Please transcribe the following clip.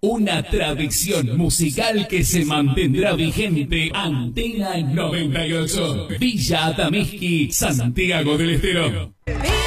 Una tradición musical que se mantendrá vigente. Antena 98. Villa Atameski, Santiago del Estero.